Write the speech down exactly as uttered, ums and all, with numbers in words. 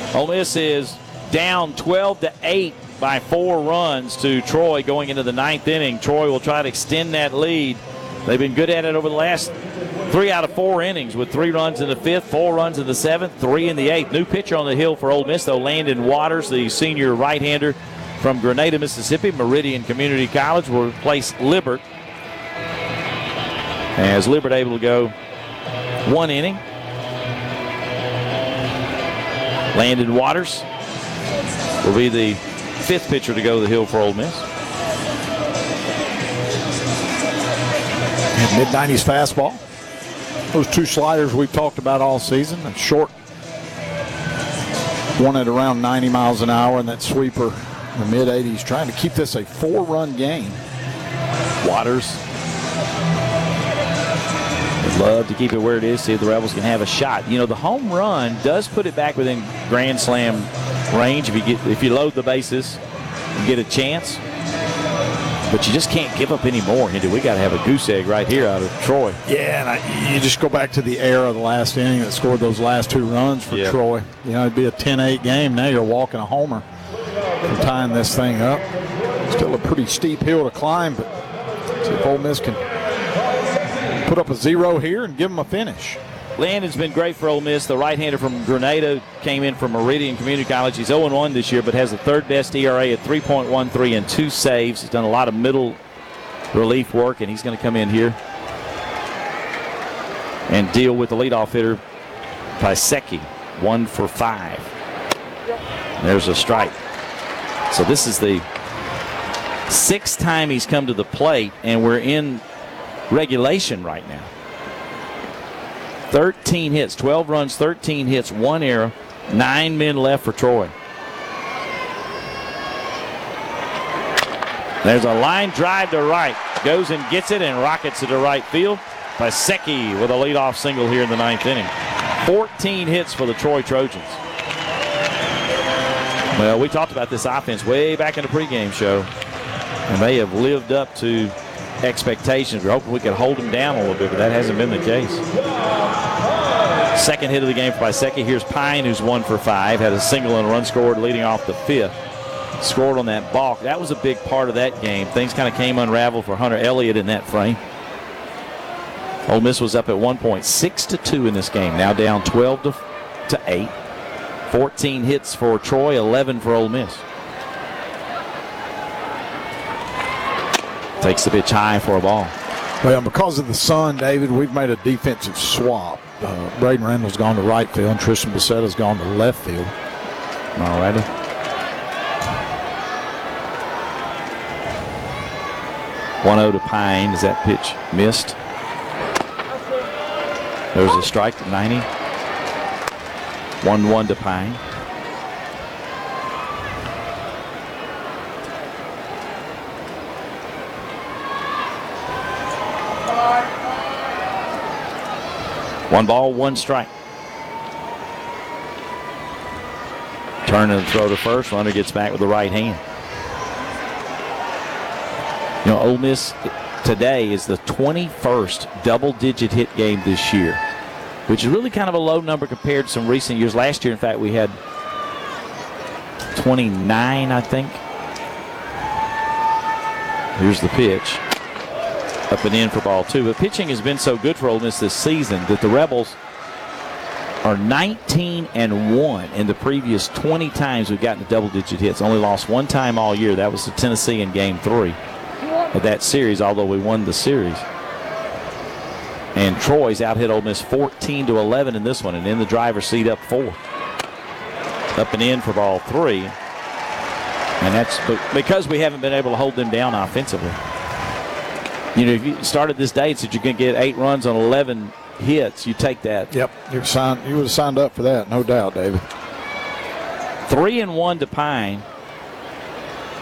Ole Miss is down twelve to eight by four runs to Troy going into the ninth inning. Troy will try to extend that lead. They've been good at it over the last three out of four innings with three runs in the fifth, four runs in the seventh, three in the eighth. New pitcher on the hill for Ole Miss, though, Landon Waters, the senior right-hander from Grenada, Mississippi. Meridian Community College will replace Libbert. As Libbert able to go one inning. Landon Waters will be the fifth pitcher to go to the hill for Ole Miss. mid nineties fastball. Those two sliders we've talked about all season. A short one at around ninety miles an hour, and that sweeper in the mid eighties, trying to keep this a four-run game. Waters would love to keep it where it is, see if the Rebels can have a shot. You know, the home run does put it back within Grand Slam range if you get if you load the bases and get a chance. But you just can't give up any more, Henry. We got to have a goose egg right here out of Troy. Yeah, and I, you just go back to the era of the last inning that scored those last two runs for yeah. Troy. You know, it'd be a ten eight game. Now you're walking a homer from tying this thing up. Still a pretty steep hill to climb, but see if Ole Miss can put up a zero here and give them a finish. Landon's been great for Ole Miss. The right-hander from Grenada came in from Meridian Community College. He's oh and one this year, but has the third-best E R A at three point one three and two saves. He's done a lot of middle relief work, and he's going to come in here and deal with the leadoff hitter, Pisecki, one for five. There's a strike. So this is the sixth time he's come to the plate, and we're in regulation right now. thirteen hits, twelve runs, thirteen hits, one error, nine men left for Troy. There's a line drive to right. Goes and gets it and rockets it to right field. Pisecki with a leadoff single here in the ninth inning. fourteen hits for the Troy Trojans. Well, we talked about this offense way back in the pregame show, and they have lived up to expectations. We're hoping we can hold them down a little bit, but that hasn't been the case. Second hit of the game for Pisecki. Here's Pine, who's one for five. Had a single and a run scored leading off the fifth. Scored on that balk. That was a big part of that game. Things kind of came unraveled for Hunter Elliott in that frame. Ole Miss was up at one point, six to two in this game. Now down twelve to eight. fourteen hits for Troy, eleven for Ole Miss. Takes the pitch high for a ball. Well, because of the sun, David, we've made a defensive swap. Uh, Braden Randall's gone to right field, and Tristan Becetta's gone to left field. All righty. one oh to Pine. Is that pitch missed? There's a strike to ninety. one one to Pine. One ball, one strike. Turn and throw to first. Runner gets back with the right hand. You know, Ole Miss today is the twenty-first double-digit hit game this year, which is really kind of a low number compared to some recent years. Last year, in fact, we had twenty-nine, I think. Here's the pitch. Up and in for ball two. But pitching has been so good for Ole Miss this season that the Rebels are nineteen and one in the previous twenty times we've gotten to double-digit hits. Only lost one time all year. That was to Tennessee in game three of that series, although we won the series. And Troy's out-hit Ole Miss fourteen to eleven in this one, and in the driver's seat up four. Up and in for ball three. And that's because we haven't been able to hold them down offensively. You know, if you started this day and said you're going to get eight runs on eleven hits, you take that. Yep, you signed. You would have signed up for that, no doubt, David. Three and one to Pine.